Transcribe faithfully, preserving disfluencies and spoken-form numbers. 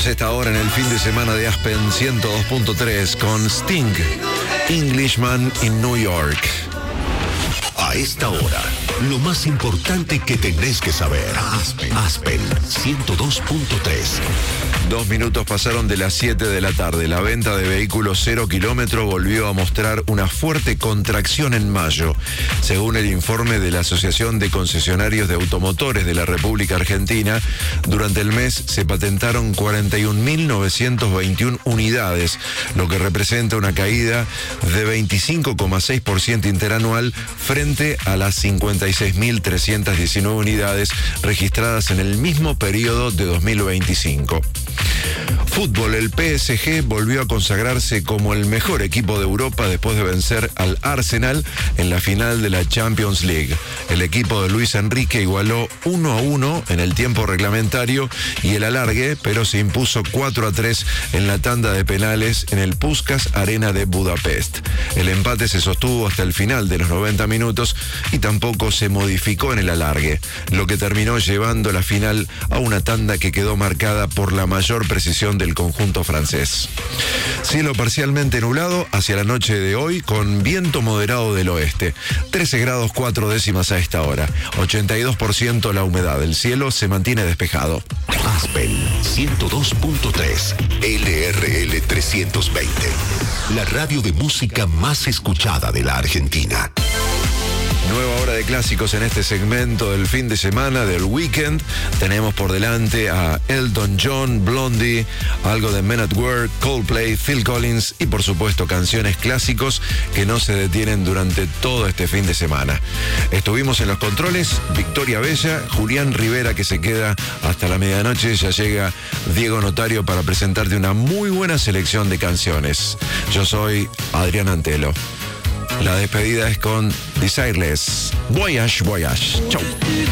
Abrimos esta hora en el fin de semana de Aspen ciento dos punto tres con Sting, Englishman in New York. A esta hora, lo más importante que tenés que saber. Aspen, Aspen ciento dos punto tres. Dos minutos pasaron de las siete de la tarde. La venta de vehículos cero kilómetro volvió a mostrar una fuerte contracción en mayo. Según el informe de la Asociación de Concesionarios de Automotores de la República Argentina, durante el mes se patentaron cuarenta y un mil novecientas veintiuna unidades, lo que representa una caída de veinticinco coma seis por ciento interanual frente a las cincuenta y seis mil trescientas diecinueve unidades registradas en el mismo periodo de dos mil veinticinco. Fútbol, el P S G volvió a consagrarse como el mejor equipo de Europa después de vencer al Arsenal en la final de la Champions League. El equipo de Luis Enrique igualó uno a uno en el tiempo reglamentario y el alargue, pero se impuso cuatro a tres en la tanda de penales en el Puskás Arena de Budapest. El empate se sostuvo hasta el final de los noventa minutos y tampoco se modificó en el alargue, lo que terminó llevando la final a una tanda que quedó marcada por la mayor precisión del conjunto francés. Cielo parcialmente nublado hacia la noche de hoy con viento moderado del oeste. trece grados cuatro décimas a esta hora. ochenta y dos por ciento la humedad. El cielo se mantiene despejado. Aspen ciento dos punto tres. L R L trescientos veinte. La radio de música más escuchada de la Argentina. Nueva hora de clásicos en este segmento del fin de semana del weekend. Tenemos por delante a Elton John, Blondie, algo de Men at Work, Coldplay, Phil Collins y por supuesto canciones clásicos que no se detienen durante todo este fin de semana. Estuvimos en los controles, Victoria Bella, Julián Rivera que se queda hasta la medianoche. Ya llega Diego Notario para presentarte una muy buena selección de canciones. Yo soy Adrián Antelo. La despedida es con Desireless. Voyage, voyage. Chau.